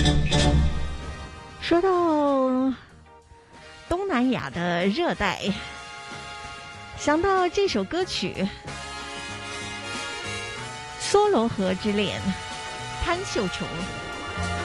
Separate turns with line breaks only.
说到东南亚的热带，想到这首歌曲《梭罗河之恋》，潘秀琼。